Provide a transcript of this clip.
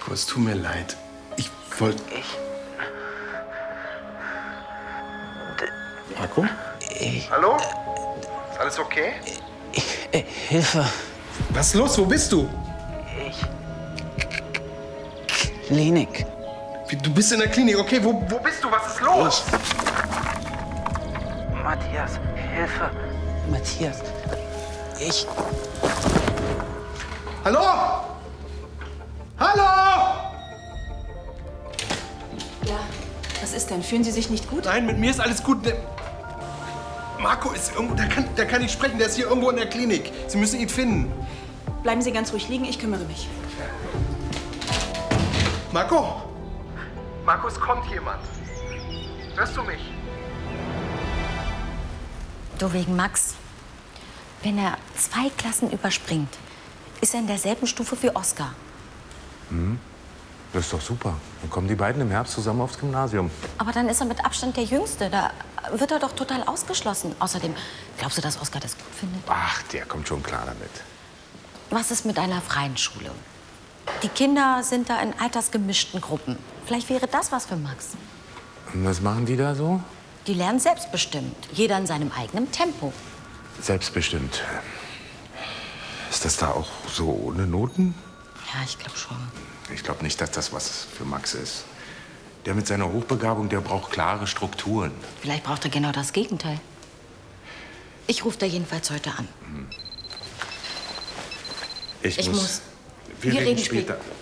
Marco, es tut mir leid. Ich wollte... Marco? Hallo? Ist alles okay? Hilfe. Was ist los? Wo bist du? Klinik. Du bist in der Klinik. Okay, wo bist du? Was ist los? Matthias, Hilfe. Matthias, Hallo? Hallo? Ja, was ist denn? Fühlen Sie sich nicht gut? Nein, mit mir ist alles gut. Marco ist irgendwo, der kann nicht sprechen, der ist hier irgendwo in der Klinik. Sie müssen ihn finden. Bleiben Sie ganz ruhig liegen, ich kümmere mich. Marco? Marco, es kommt jemand. Hörst du mich? Du, wegen Max. Wenn er 2 Klassen überspringt, ist er in derselben Stufe wie Oskar. Das ist doch super. Dann kommen die beiden im Herbst zusammen aufs Gymnasium. Aber dann ist er mit Abstand der Jüngste. Da wird er doch total ausgeschlossen. Außerdem, glaubst du, dass Oskar das gut findet? Ach, der kommt schon klar damit. Was ist mit einer freien Schule? Die Kinder sind da in altersgemischten Gruppen. Vielleicht wäre das was für Max. Und was machen die da so? Die lernen selbstbestimmt. Jeder in seinem eigenen Tempo. Selbstbestimmt. Ist das da auch so ohne Noten? Ja, ich glaube schon. Ich glaube nicht, dass das was für Max ist. Der mit seiner Hochbegabung, der braucht klare Strukturen. Vielleicht braucht er genau das Gegenteil. Ich rufe da jedenfalls heute an. Ich muss. Wir Wir reden reden später.